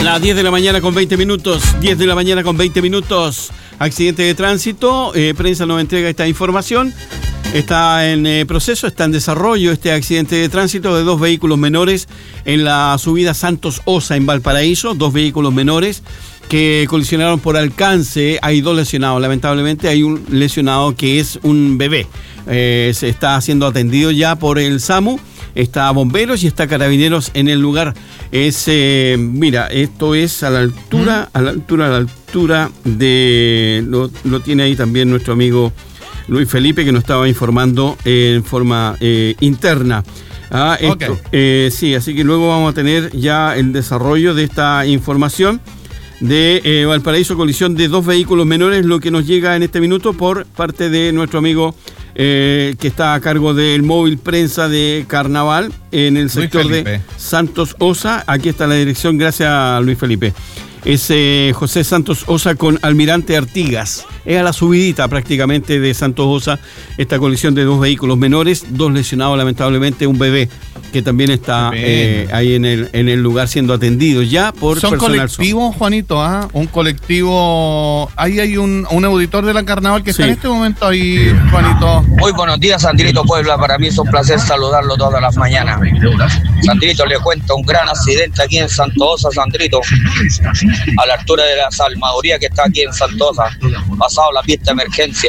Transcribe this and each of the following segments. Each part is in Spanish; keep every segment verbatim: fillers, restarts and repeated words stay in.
Las diez de la mañana con veinte minutos, diez de la mañana con veinte minutos, accidente de tránsito, eh, prensa nos entrega esta información, está en eh, proceso, está en desarrollo este accidente de tránsito de dos vehículos menores en la subida Santos Osa en Valparaíso, dos vehículos menores que colisionaron por alcance, hay dos lesionados, lamentablemente hay un lesionado que es un bebé, eh, se está siendo atendido ya por el SAMU. Está bomberos y está carabineros en el lugar. Es, eh, mira, esto es a la altura, a la altura, a la altura de, lo, lo tiene ahí también nuestro amigo Luis Felipe, que nos estaba informando eh, en forma eh, interna. Ah, esto, okay. eh, sí, así que luego vamos a tener ya el desarrollo de esta información de eh, Valparaíso, colisión de dos vehículos menores, lo que nos llega en este minuto por parte de nuestro amigo Eh, que está a cargo del móvil prensa de Carnaval en el sector de Santos Osa. Aquí está la dirección, gracias a Luis Felipe. Es eh, José Santos Osa con Almirante Artigas. Es a la subidita prácticamente de Santos Osa esta colisión de dos vehículos menores, dos lesionados lamentablemente, un bebé que también está eh, ahí en el, en el lugar siendo atendido ya por ¿Son personal. colectivos, Juanito? ¿ah? Un colectivo... Ahí hay un, un auditor de la Carnaval que sí. está en este momento ahí, Juanito. Muy buenos días, Sandrito Puebla. Para mí es un placer saludarlo todas las mañanas. Sandrito, le cuento un gran accidente aquí en Santos Osa, Sandrito, a la altura de la salmaduría que está aquí en Santos Osa, pasado la pista de emergencia.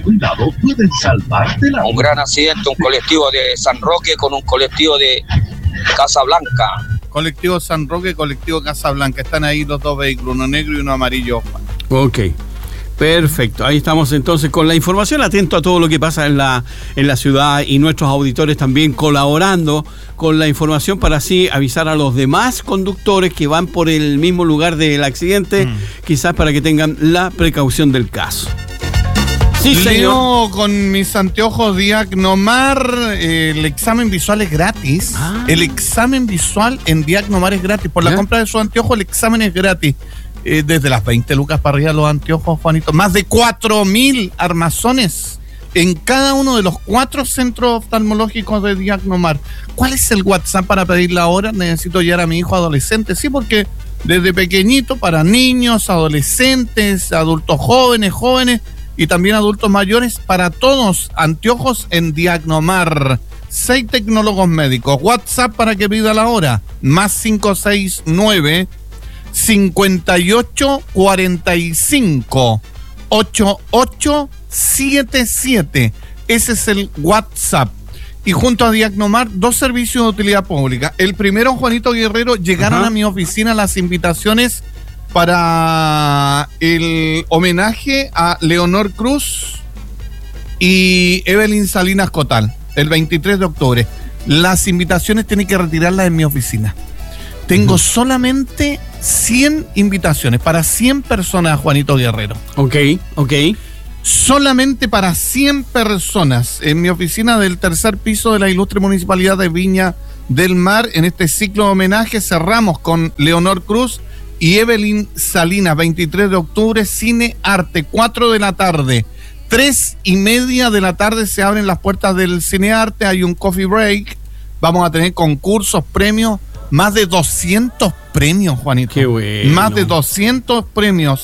Un gran accidente, un colectivo de San Roque con un colectivo de Casablanca. Colectivo San Roque, colectivo Casablanca. Están ahí los dos vehículos, uno negro y uno amarillo. Ok. Perfecto, ahí estamos entonces con la información, atento a todo lo que pasa en la, en la ciudad y nuestros auditores también colaborando con la información para así avisar a los demás conductores que van por el mismo lugar del accidente, mm. quizás para que tengan la precaución del caso. Sí, señor. Leo con mis anteojos Diagnomar, eh, el examen visual es gratis. Ah. El examen visual en Diagnomar es gratis. Por la ¿Ya? compra de sus anteojos, el examen es gratis. Eh, desde las veinte lucas para arriba los anteojos, Juanito. Más de cuatro mil armazones en cada uno de los cuatro centros oftalmológicos de Diagnomar. ¿Cuál es el WhatsApp para pedir la hora? Necesito llevar a mi hijo adolescente. Sí, porque desde pequeñito para niños, adolescentes, adultos jóvenes, jóvenes y también adultos mayores, para todos, anteojos en Diagnomar. Seis tecnólogos médicos. WhatsApp para que pida la hora. Más cinco seis nueve cincuenta y ocho cuarenta y cinco ochenta y ocho setenta y siete. Ese es el WhatsApp. Y junto a Diagnomar, dos servicios de utilidad pública. El primero, Juanito Guerrero, llegaron Ajá. a mi oficina las invitaciones para el homenaje a Leonor Cruz y Evelyn Salinas Cotal, el veintitrés de octubre. Las invitaciones tienen que retirarlas en mi oficina. Tengo uh-huh. solamente cien invitaciones para cien personas, Juanito Guerrero. Ok, ok. Solamente para cien personas en mi oficina del tercer piso de la ilustre Municipalidad de Viña del Mar. En este ciclo de homenaje cerramos con Leonor Cruz y Evelyn Salinas, veintitrés de octubre, Cine Arte, cuatro de la tarde. tres y media de la tarde se abren las puertas del Cine Arte, hay un coffee break, vamos a tener concursos, premios, más de doscientos premios, Juanito. Qué bueno. Más de doscientos premios.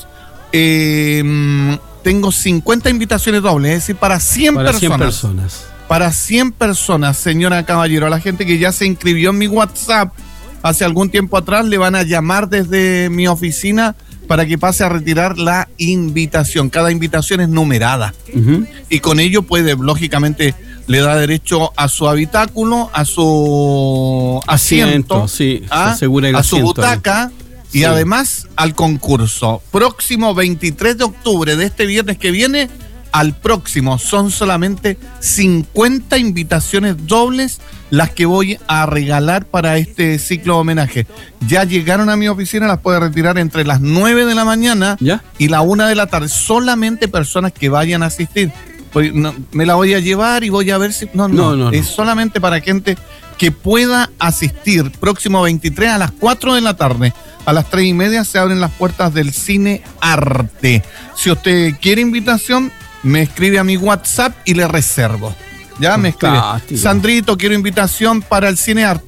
Eh, tengo cincuenta invitaciones dobles, es decir, para cien para personas. cien personas. Para cien personas, señora Caballero. A la gente que ya se inscribió en mi WhatsApp hace algún tiempo atrás, le van a llamar desde mi oficina para que pase a retirar la invitación. Cada invitación es numerada. Uh-huh. Y con ello puede, lógicamente, le da derecho a su habitáculo, a su asiento, asiento sí, a, asegura el a asiento, su butaca y sí. además al concurso. Próximo veintitrés de octubre de este viernes que viene al próximo. Son solamente cincuenta invitaciones dobles las que voy a regalar para este ciclo de homenaje. Ya llegaron a mi oficina, las puede retirar entre las nueve de la mañana ¿Ya? y la una de la tarde. Solamente personas que vayan a asistir. Pues no, me la voy a llevar y voy a ver si... No, no, no, no es no. solamente para gente que pueda asistir. Próximo veintitrés a las cuatro de la tarde. A las tres y media se abren las puertas del Cine Arte. Si usted quiere invitación, me escribe a mi WhatsApp y le reservo. Ya me escribe. Sandrito, quiero invitación para el Cine Arte.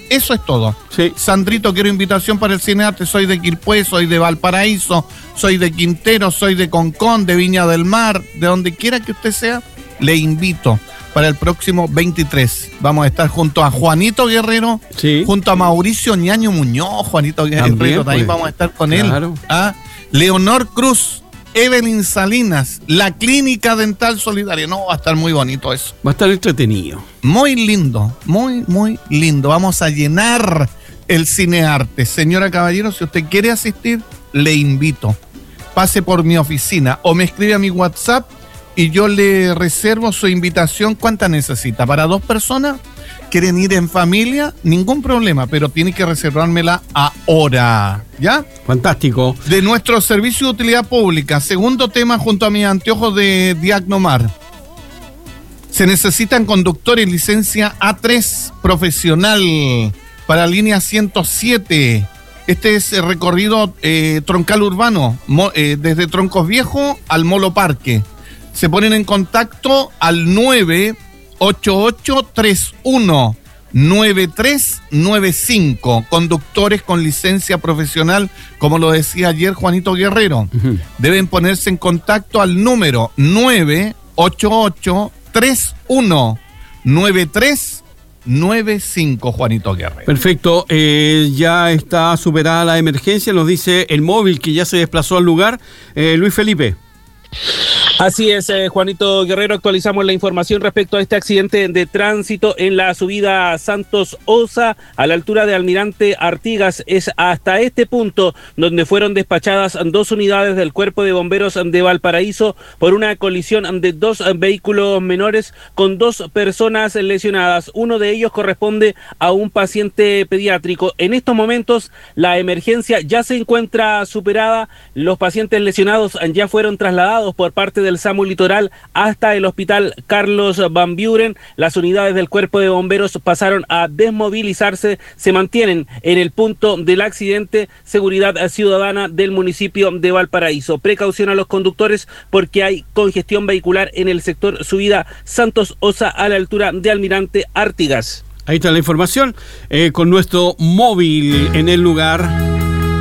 Eso es todo. Sí. Sandrito, quiero invitación para el Cinearte. Soy de Quilpué, soy de Valparaíso, soy de Quintero, soy de Concón, de Viña del Mar, de donde quiera que usted sea, le invito para el próximo veintitrés. Vamos a estar junto a Juanito Guerrero, sí. junto a Mauricio Ñaño Muñoz, Juanito Guerrero, También, ahí pues. vamos a estar con Claro. él. ¿Ah? Leonor Cruz, Evelyn Salinas, la Clínica Dental Solidaria. No, va a estar muy bonito eso. Va a estar entretenido. Muy lindo, muy, muy lindo. Vamos a llenar el Cinearte. Señora Caballero, si usted quiere asistir, le invito. Pase por mi oficina o me escribe a mi WhatsApp y yo le reservo su invitación. ¿Cuánta necesita? ¿Para dos personas? ¿Quieren ir en familia? Ningún problema, pero tiene que reservármela ahora. ¿Ya? Fantástico. De nuestro servicio de utilidad pública, segundo tema junto a mis anteojos de Diagnomar. Se necesitan conductores licencia A tres profesional para línea ciento siete. Este es el recorrido eh, troncal urbano, mo, eh, desde Troncos Viejo al Molo Parque. Se ponen en contacto al nueve ocho ocho tres uno nueve tres nueve cinco. Conductores con licencia profesional, como lo decía ayer Juanito Guerrero. Uh-huh. Deben ponerse en contacto al número nueve ocho ocho tres uno nueve tres nueve cinco, Juanito Guerrero. Perfecto, eh, ya está superada la emergencia, nos dice el móvil que ya se desplazó al lugar. Eh, Luis Felipe. Así es, eh, Juanito Guerrero, actualizamos la información respecto a este accidente de tránsito en la subida Santos Osa, a la altura de Almirante Artigas. Es hasta este punto donde fueron despachadas dos unidades del Cuerpo de Bomberos de Valparaíso por una colisión de dos vehículos menores con dos personas lesionadas. Uno de ellos corresponde a un paciente pediátrico. En estos momentos la emergencia ya se encuentra superada. Los pacientes lesionados ya fueron trasladados por parte de del SAMU Litoral hasta el Hospital Carlos Van Buren. Las unidades del Cuerpo de Bomberos pasaron a desmovilizarse, se mantienen en el punto del accidente. Seguridad Ciudadana del municipio de Valparaíso. Precaución a los conductores porque hay congestión vehicular en el sector subida Santos Osa a la altura de Almirante Artigas. Ahí está la información, eh, con nuestro móvil en el lugar.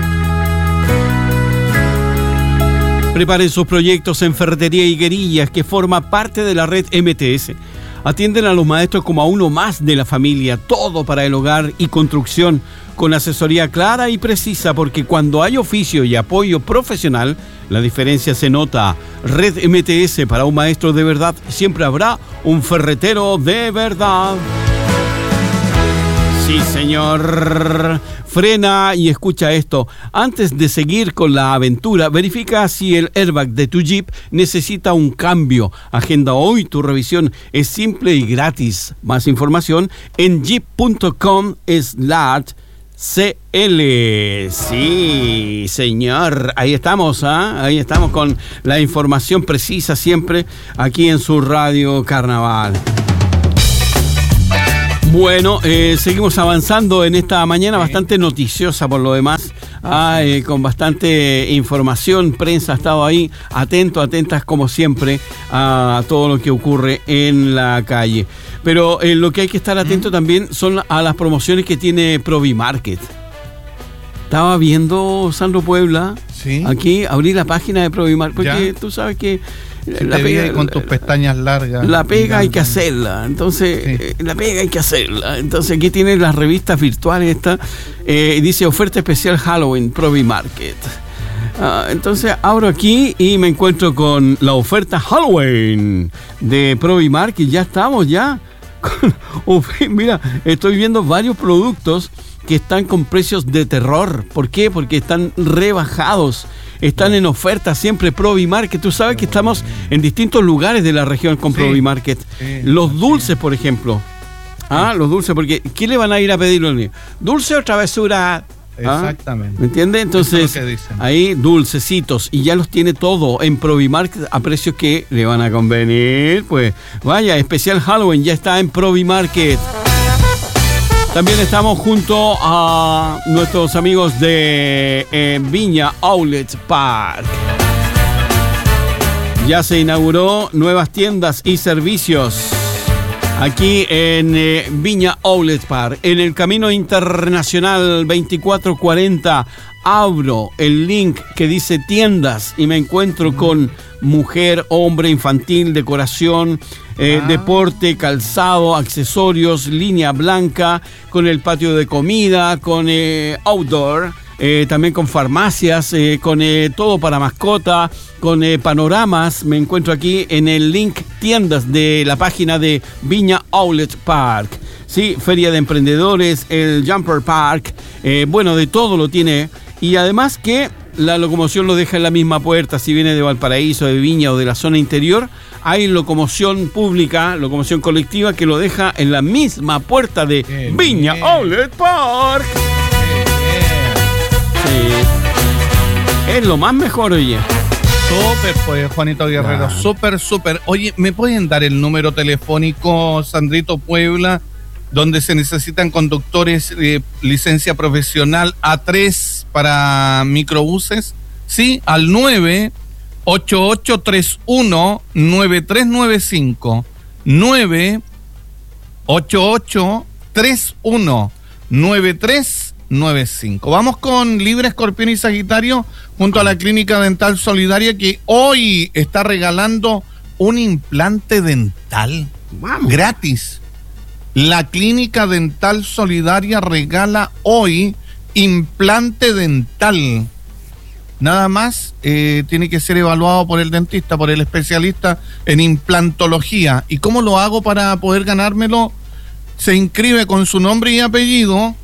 Preparen sus proyectos en Ferretería Higuerillas, que forma parte de la red M T S. Atienden a los maestros como a uno más de la familia, todo para el hogar y construcción, con asesoría clara y precisa, porque cuando hay oficio y apoyo profesional, la diferencia se nota. Red M T S, para un maestro de verdad, siempre habrá un ferretero de verdad. Sí, señor. Frena y escucha esto. Antes de seguir con la aventura, verifica si el airbag de tu Jeep necesita un cambio. Agenda hoy tu revisión. Es simple y gratis. Más información en jeep punto com slash C L. Sí, señor. Ahí estamos, ¿eh? Ahí estamos con la información precisa siempre aquí en su Radio Carnaval. Bueno, eh, seguimos avanzando en esta mañana bastante noticiosa por lo demás, ah, eh, con bastante información. Prensa ha estado ahí atento, atentas como siempre a todo lo que ocurre en la calle. Pero eh, lo que hay que estar atento ¿Mm? también son a las promociones que tiene Provimarket. Estaba viendo Sandro Puebla, ¿sí? Aquí abrí la página de Provimarket, porque ¿ya? Tú sabes que Si la pega, con tus pestañas largas. La pega hay que hacerla, entonces, sí. eh, la pega hay que hacerla. Entonces aquí tienen las revistas virtuales esta, eh, dice oferta especial Halloween, Provimarket. Uh, entonces abro aquí y me encuentro con la oferta Halloween de Provimarket. Ya estamos, ya. Mira, estoy viendo varios productos que están con precios de terror. ¿Por qué? Porque están rebajados. Están en oferta siempre Provimarket. Tú sabes que estamos en distintos lugares de la región con sí, Provimarket. Sí, los dulces, por ejemplo. Ah, los dulces, porque ¿qué le van a ir a pedir los niños? ¿Dulce o travesura? Exactamente. ¿Ah? ¿Me entiendes? Entonces, es ahí dulcecitos. Y ya los tiene todo en Provimarket a precios que le van a convenir. Pues vaya, especial Halloween ya está en Provimarket. También estamos junto a nuestros amigos de eh, Viña Outlet Park. Ya se inauguró nuevas tiendas y servicios. Aquí en eh, Viña Outlet Park, en el Camino Internacional veinticuatro cuarenta, abro el link que dice tiendas y me encuentro con mujer, hombre, infantil, decoración, eh, ah. deporte, calzado, accesorios, línea blanca, con el patio de comida, con eh, outdoor. Eh, también con farmacias, eh, con eh, todo para mascota, con eh, panoramas. Me encuentro aquí en el link tiendas de la página de Viña Outlet Park. Sí, feria de emprendedores, el Jumper Park, eh, bueno, de todo lo tiene. Y además que la locomoción lo deja en la misma puerta. Si viene de Valparaíso, de Viña o de la zona interior, hay locomoción pública, locomoción colectiva que lo deja en la misma puerta de Qué Viña bien. Outlet Park. Sí. Es lo más mejor, oye. Súper, pues, Juanito Guerrero. Claro. Súper, súper. Oye, ¿me pueden dar el número telefónico, Sandrito Puebla, donde se necesitan conductores, eh, licencia profesional A tres para microbuses? Sí, al nueve ocho ocho tres uno nueve tres nueve cinco. nueve ocho ocho tres uno nueve tres nueve cinco. Vamos con Libra, Escorpión y Sagitario junto a la Clínica Dental Solidaria, que hoy está regalando un implante dental. Vamos. Gratis. La Clínica Dental Solidaria regala hoy implante dental. Nada más, eh, tiene que ser evaluado por el dentista, por el especialista en implantología. ¿Y cómo lo hago para poder ganármelo? Se inscribe con su nombre y apellido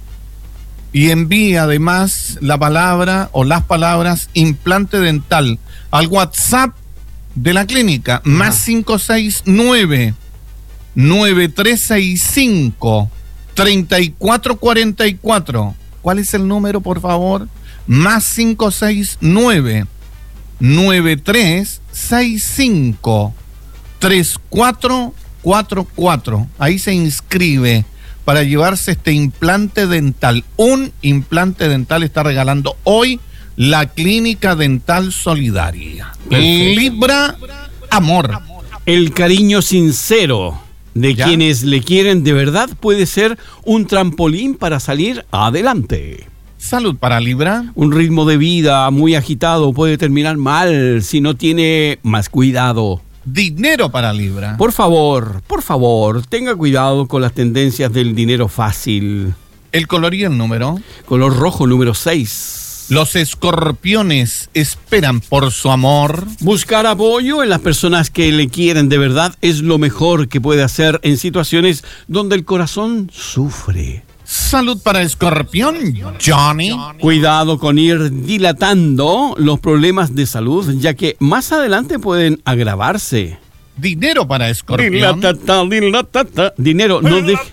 y envía además la palabra o las palabras implante dental al WhatsApp de la clínica, uh-huh. más cinco seis nueve nueve tres seis cinco tres cuatro cuatro cuatro. ¿Cuál es el número, por favor? Más cinco seis nueve nueve tres seis cinco tres cuatro cuatro cuatro. Ahí se inscribe para llevarse este implante dental. Un implante dental está regalando hoy la Clínica Dental Solidaria. Perfecto. Libra, amor. El cariño sincero de ¿Ya? quienes le quieren de verdad puede ser un trampolín para salir adelante. Salud para Libra. Un ritmo de vida muy agitado puede terminar mal si no tiene más cuidado. Dinero para Libra. Por favor, por favor, tenga cuidado con las tendencias del dinero fácil. El color y el número. Color rojo, número seis. Los escorpiones esperan por su amor. Buscar apoyo en las personas que le quieren de verdad es lo mejor que puede hacer en situaciones donde el corazón sufre. Salud para Escorpión, Johnny. Cuidado con ir dilatando los problemas de salud, ya que más adelante pueden agravarse. Dinero para Escorpión. Dilatata, dilatata. Dinero, no, de...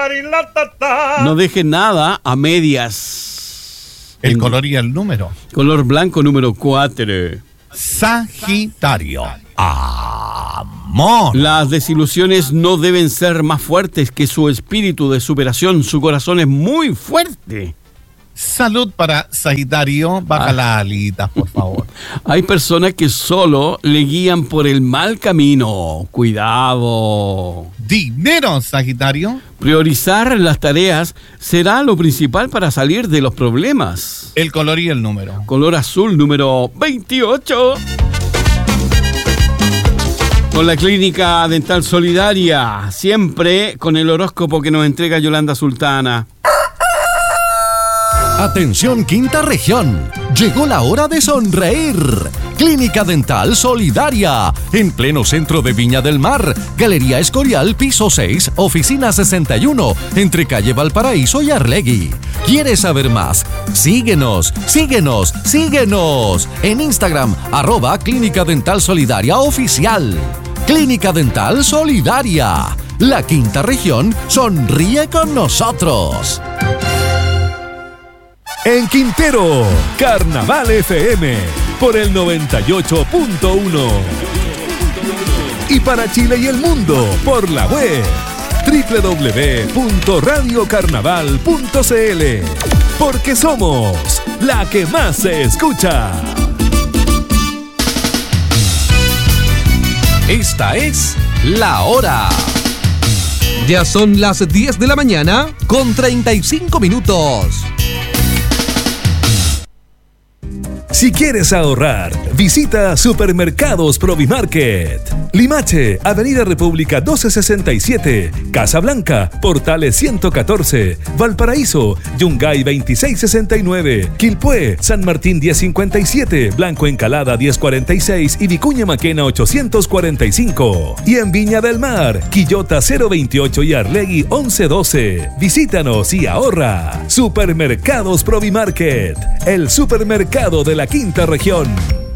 no deje nada a medias. El color y el número. Color blanco, número cuatro. Sagitario. Amor. Las desilusiones no deben ser más fuertes que su espíritu de superación. Su corazón es muy fuerte. Salud para Sagitario. Baja ah. las alitas, por favor. Hay personas que solo le guían por el mal camino. Cuidado. Dinero, Sagitario. Priorizar las tareas será lo principal para salir de los problemas. El color y el número. Color azul, número veintiocho. Con la Clínica Dental Solidaria, siempre con el horóscopo que nos entrega Yolanda Sultana. Atención, Quinta Región. Llegó la hora de sonreír. Clínica Dental Solidaria, en pleno centro de Viña del Mar. Galería Escorial, piso seis, oficina sesenta y uno, entre calle Valparaíso y Arlegui. ¿Quieres saber más? Síguenos, síguenos, síguenos. En Instagram, arroba Clínica Dental Solidaria Oficial. Clínica Dental Solidaria. La Quinta Región sonríe con nosotros. En Quintero, Carnaval F M, por el noventa y ocho punto uno. Y para Chile y el mundo, por la web, doble u doble u doble u punto radio carnaval punto c l. Porque somos la que más se escucha. Esta es La Hora. Ya son las diez de la mañana con treinta y cinco minutos. Si quieres ahorrar, visita Supermercados Provimarket. Limache, Avenida República doce sesenta y siete, Casablanca, Portales ciento catorce, Valparaíso, Yungay veintiséis sesenta y nueve, Quilpué, San Martín diez cincuenta y siete, Blanco Encalada diez cuarenta y seis y Vicuña Maquena ochocientos cuarenta y cinco. Y en Viña del Mar, Quillota cero veintiocho y Arlegui once doce. Visítanos y ahorra. Supermercados Provimarket, el supermercado de la quinta región.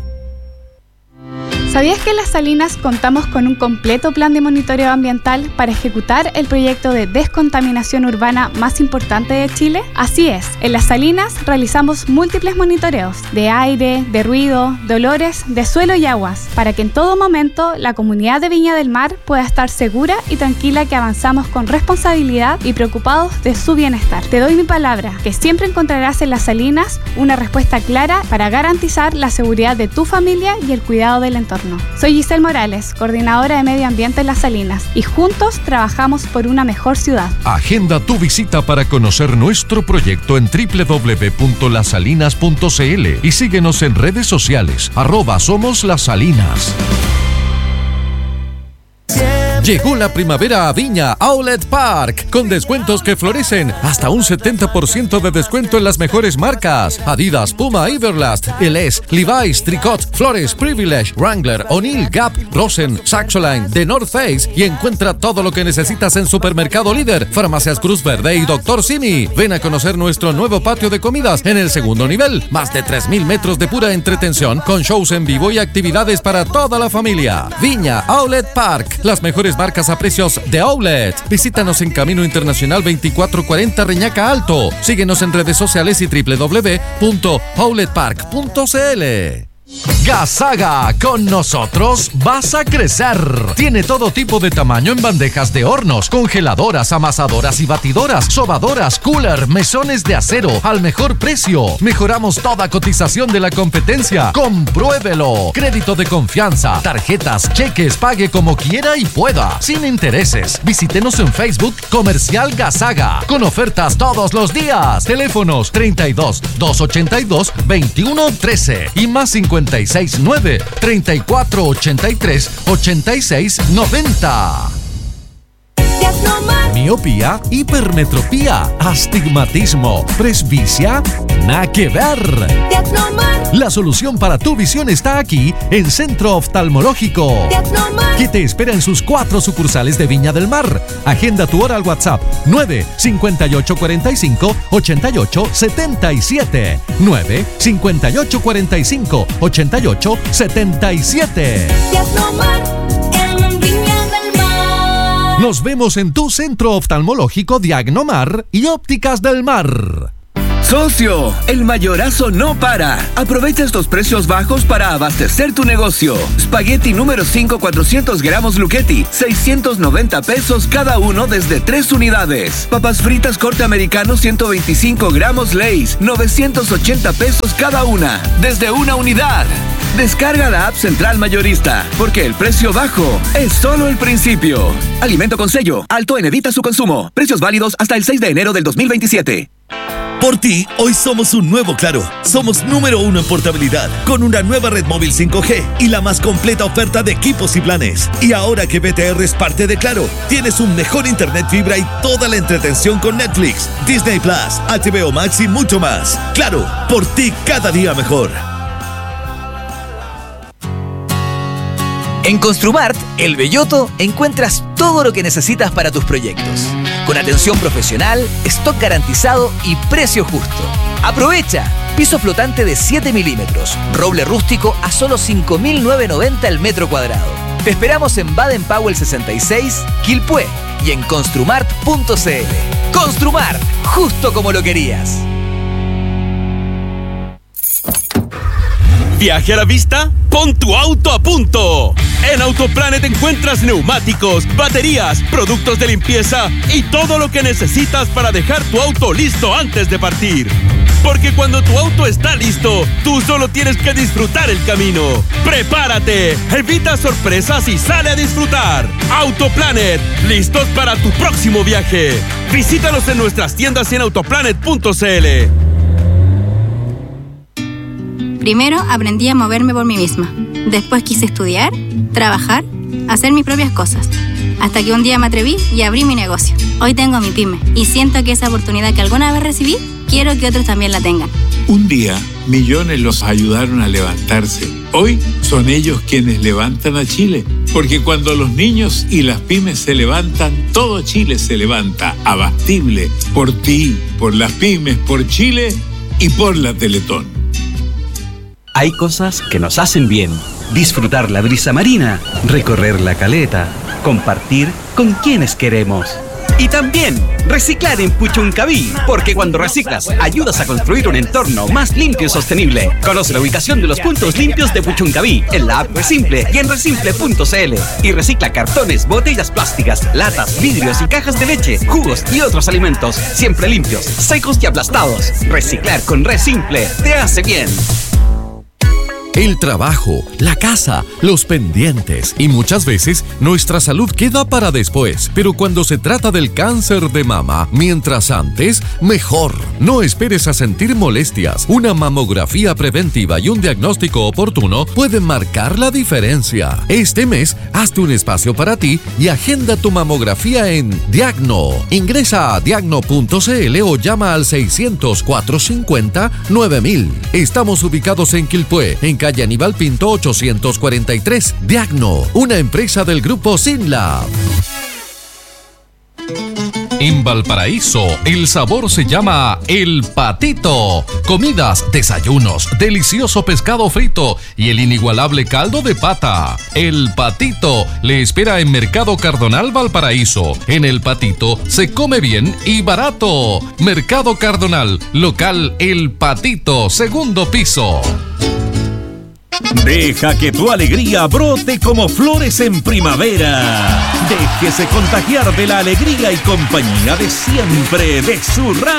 ¿Sabías que en Las Salinas contamos con un completo plan de monitoreo ambiental para ejecutar el proyecto de descontaminación urbana más importante de Chile? Así es, en Las Salinas realizamos múltiples monitoreos de aire, de ruido, de olores, de suelo y aguas, para que en todo momento la comunidad de Viña del Mar pueda estar segura y tranquila que avanzamos con responsabilidad y preocupados de su bienestar. Te doy mi palabra, que siempre encontrarás en Las Salinas una respuesta clara para garantizar la seguridad de tu familia y el cuidado del entorno. Soy Giselle Morales, coordinadora de Medio Ambiente en Las Salinas, y juntos trabajamos por una mejor ciudad. Agenda tu visita para conocer nuestro proyecto en doble u doble u doble u punto las salinas punto c l y síguenos en redes sociales, arroba Somos Las Salinas. Llegó la primavera a Viña Outlet Park, con descuentos que florecen, hasta un setenta por ciento de descuento en las mejores marcas: Adidas, Puma, Everlast, L S, Levi's, Tricot, Flores, Privilege, Wrangler, O'Neill, Gap, Rosen, Saxoline, The North Face, y encuentra todo lo que necesitas en Supermercado Líder, Farmacias Cruz Verde y Doctor Simi. Ven a conocer nuestro nuevo patio de comidas en el segundo nivel, más de tres mil metros de pura entretención, con shows en vivo y actividades para toda la familia. Viña Outlet Park, las mejores marcas a precios de outlet. Visítanos en Camino Internacional veinticuatro cuarenta Reñaca Alto. Síguenos en redes sociales y doble u doble u doble u punto outlet park punto c l. Gasaga, con nosotros vas a crecer. Tiene todo tipo de tamaño en bandejas de hornos, congeladoras, amasadoras y batidoras, sobadoras, cooler, mesones de acero al mejor precio. Mejoramos toda cotización de la competencia. Compruébelo. Crédito de confianza, tarjetas, cheques, pague como quiera y pueda, sin intereses. Visítenos en Facebook Comercial Gasaga, con ofertas todos los días. Teléfonos treinta y dos, doscientos ochenta y dos, veintiuno trece y más cincuenta y seis nueve, treinta y cuatro ochenta y tres, ochenta y seis noventa. Miopía, hipermetropía, astigmatismo, presbicia, nada que ver. La solución para tu visión está aquí en Centro Oftalmológico, que te espera en sus cuatro sucursales de Viña del Mar. Agenda tu hora al WhatsApp nueve cincuenta y ocho cuarenta y cinco, ochenta y ocho setenta y siete, nueve cincuenta y ocho cuarenta y cinco, ochenta y ocho setenta y siete. Nos vemos en tu centro oftalmológico Diagnomar y Ópticas del Mar. Socio, el mayorazo no para. Aprovecha estos precios bajos para abastecer tu negocio. Spaghetti número cinco, cuatrocientos gramos Lucchetti, seiscientos noventa pesos cada uno desde tres unidades. Papas fritas corte americano ciento veinticinco gramos Lay's, novecientos ochenta pesos cada una, desde una unidad. Descarga la app Central Mayorista, porque el precio bajo es solo el principio. Alimento con sello alto en evita su consumo. Precios válidos hasta el seis de enero del dos mil veintisiete. Por ti, hoy somos un nuevo Claro. Somos número uno en portabilidad, con una nueva red móvil cinco G y la más completa oferta de equipos y planes. Y ahora que B T R es parte de Claro, tienes un mejor internet fibra y toda la entretención con Netflix, Disney Plus, H B O Max y mucho más. Claro, por ti cada día mejor. En Construmart, El Belloto, encuentras todo lo que necesitas para tus proyectos. Con atención profesional, stock garantizado y precio justo. ¡Aprovecha! Piso flotante de siete milímetros, roble rústico a solo cinco mil novecientos noventa el metro cuadrado. Te esperamos en Baden Powell sesenta y seis, Quilpué, y en construmart punto c l. Construmart, justo como lo querías. ¿Viaje a la vista? ¡Pon tu auto a punto! En Autoplanet encuentras neumáticos, baterías, productos de limpieza y todo lo que necesitas para dejar tu auto listo antes de partir. Porque cuando tu auto está listo, tú solo tienes que disfrutar el camino. ¡Prepárate! Evita sorpresas y sale a disfrutar. Autoplanet, listos para tu próximo viaje. Visítanos en nuestras tiendas y en autoplanet punto c l. Primero aprendí a moverme por mí misma. Después quise estudiar, trabajar, hacer mis propias cosas. Hasta que un día me atreví y abrí mi negocio. Hoy tengo mi pyme y siento que esa oportunidad que alguna vez recibí, quiero que otros también la tengan. Un día, millones los ayudaron a levantarse. Hoy son ellos quienes levantan a Chile. Porque cuando los niños y las pymes se levantan, todo Chile se levanta. Abastible. Por ti, por las pymes, por Chile y por la Teletón. Hay cosas que nos hacen bien. Disfrutar la brisa marina, recorrer la caleta, compartir con quienes queremos. Y también reciclar en Puchuncaví, porque cuando reciclas ayudas a construir un entorno más limpio y sostenible. Conoce la ubicación de los puntos limpios de Puchuncaví en la app Resimple y en resimple punto c l. Y recicla cartones, botellas plásticas, latas, vidrios y cajas de leche, jugos y otros alimentos, siempre limpios, secos y aplastados. Reciclar con Resimple te hace bien. El trabajo, la casa, los pendientes y muchas veces nuestra salud queda para después. Pero cuando se trata del cáncer de mama, mientras antes, mejor. No esperes a sentir molestias. Una mamografía preventiva y un diagnóstico oportuno pueden marcar la diferencia. Este mes, hazte un espacio para ti y agenda tu mamografía en Diagno. Ingresa a diagno punto c l o llama al seiscientos, cuatrocientos cincuenta, nueve mil. Estamos ubicados en Quilpué, en calle Aníbal Pinto ochocientos cuarenta y tres. Diagno, una empresa del grupo Sinlab. En Valparaíso, el sabor se llama El Patito. Comidas, desayunos, delicioso pescado frito y el inigualable caldo de pata. El Patito le espera en Mercado Cardonal Valparaíso. En El Patito se come bien y barato. Mercado Cardonal, local El Patito, segundo piso. Deja que tu alegría brote como flores en primavera. Déjese contagiar de la alegría y compañía de siempre de su radio.